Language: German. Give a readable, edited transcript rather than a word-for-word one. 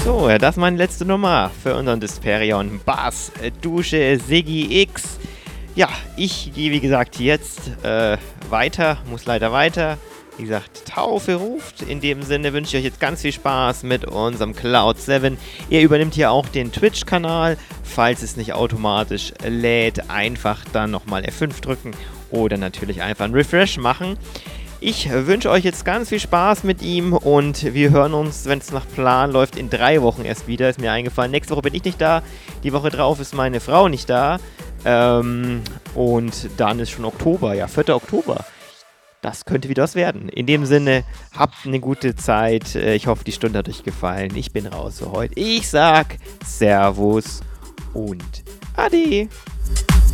So, das ist meine letzte Nummer für unseren Desperion Bass Dusche Siggi X. Ja, ich gehe wie gesagt jetzt weiter, muss leider weiter. Wie gesagt, Taufe ruft. In dem Sinne wünsche ich euch jetzt ganz viel Spaß mit unserem Cloud 7. Ihr übernimmt hier auch den Twitch-Kanal. Falls es nicht automatisch lädt, einfach dann nochmal F5 drücken oder natürlich einfach einen Refresh machen. Ich wünsche euch jetzt ganz viel Spaß mit ihm und wir hören uns, wenn es nach Plan läuft, in 3 Wochen erst wieder. Ist mir eingefallen. Nächste Woche bin ich nicht da. Die Woche drauf ist meine Frau nicht da. Und dann ist schon Oktober, ja, 4. Oktober. Das könnte wieder was werden. In dem Sinne, habt eine gute Zeit. Ich hoffe, die Stunde hat euch gefallen. Ich bin raus für heute. Ich sag Servus und Ade.